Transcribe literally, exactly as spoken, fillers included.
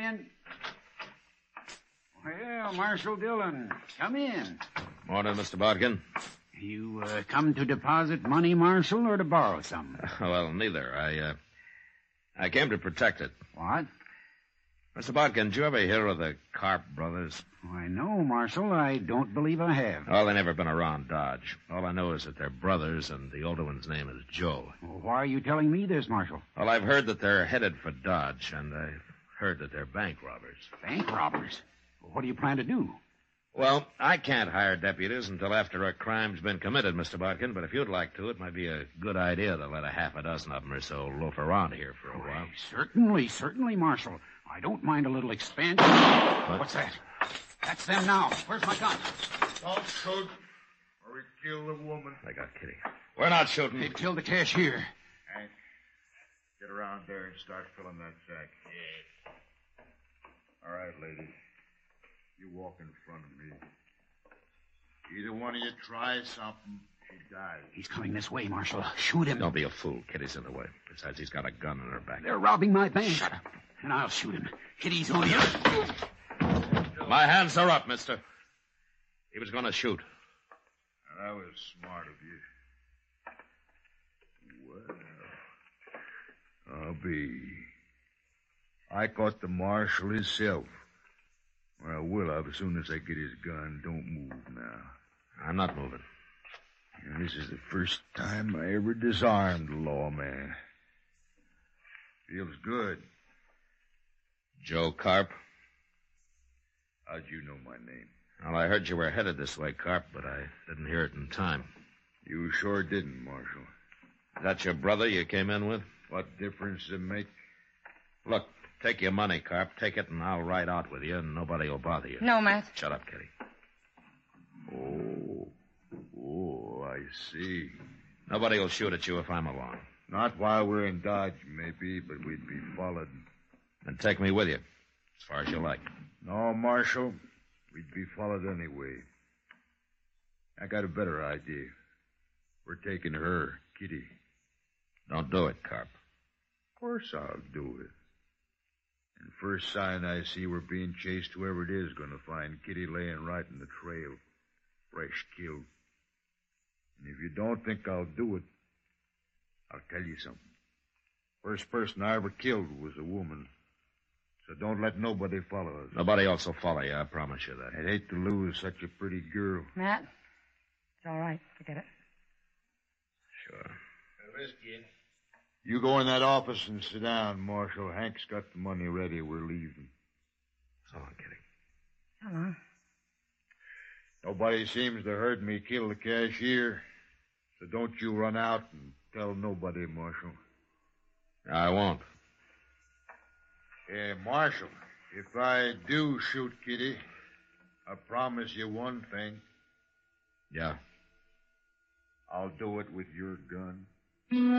in. Well, Marshal Dillon, come in. Morning, Mister Bodkin. You uh, come to deposit money, Marshal, or to borrow some? Well, neither. I, uh, I came to protect it. What? Mister Bodkin, did you ever hear of the Karp brothers? Why, no, Marshal. I don't believe I have. Well, they never been around Dodge. All I know is that they're brothers, and the older one's name is Joe. Well, why are you telling me this, Marshal? Well, I've heard that they're headed for Dodge, and I've heard that they're bank robbers. Bank robbers? Well, what do you plan to do? Well, I can't hire deputies until after a crime's been committed, Mister Bodkin, but if you'd like to, it might be a good idea to let a half a dozen of them or so loaf around here for a Why, while. Certainly, certainly, Marshal. I don't mind a little expansion. What? What's that? That's them now. Where's my gun? Don't shoot, or we kill the woman. I got Kitty. We're not shooting. They killed the cashier. Hank, get around there and start filling that sack. Yeah. All right, lady. You walk in front of me. Either one of you tries something, she dies. He's coming this way, Marshal. Shoot him. Don't be a fool. Kitty's in the way. Besides, he's got a gun in her back. They're robbing my bank. Shut up. And I'll shoot him. Kitty's on the other. My hands are up, mister. He was going to shoot. That was smart of you. Well, I'll be. I caught the marshal himself. Well, I will have as soon as I get his gun. Don't move now. I'm not moving. And this is the first time I ever disarmed a lawman. Feels good. Joe Karp. How'd you know my name? Well, I heard you were headed this way, Karp, but I didn't hear it in time. You sure didn't, Marshal. Is that your brother you came in with? What difference does it make? Look, take your money, Karp. Take it, and I'll ride out with you, and nobody will bother you. No, Matt. Shut up, Kitty. Oh. Oh, I see. Nobody will shoot at you if I'm along. Not while we're in Dodge, maybe, but we'd be followed. Then take me with you, as far as you like. No, Marshal. We'd be followed anyway. I got a better idea. We're taking her, Kitty. Don't do it, Karp. Of course I'll do it. And first sign I see we're being chased, whoever it is going to find Kitty laying right in the trail, fresh killed. And if you don't think I'll do it, I'll tell you something. First person I ever killed was a woman. So don't let nobody follow us. Nobody else will follow you, I promise you that. I'd hate to lose such a pretty girl. Matt, it's all right. Forget it. Sure. A whiskey. You go in that office and sit down, Marshal. Hank's got the money ready. We're leaving. So long, Kitty. So long. Nobody seems to heard me kill the cashier. So don't you run out and tell nobody, Marshal. I won't. Hey, Marshal, if I do shoot Kitty, I promise you one thing. Yeah. I'll do it with your gun.